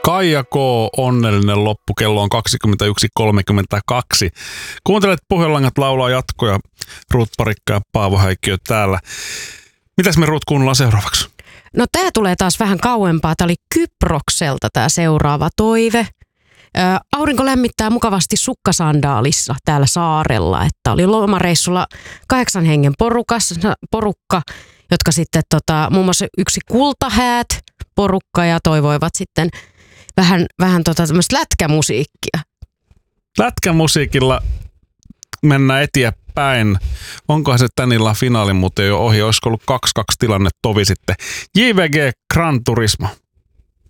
Kaija K. Onnellinen loppu. Kello on 21.32. Kuuntelet Pohjolangat laulaa jatkoja. Ruut Parikka ja Paavo Häikkiö täällä. Mitäs me Ruut kuunnellaan seuraavaksi? No tää tulee taas vähän kauempaa. Tää oli Kyprokselta tää seuraava toive. Aurinko lämmittää mukavasti sukkasandaalissa täällä saarella. Että oli lomareissulla 8 hengen porukka, jotka sitten muun muassa yksi kultahäät porukka ja toivoivat sitten vähän tämmöistä lätkämusiikkia. Lätkämusiikilla mennään eteenpäin. Onkohan se tän illan finaali muuten jo ohi? Olisiko ollut 2-2 tilanne tovi sitten? JVG Gran Turismo.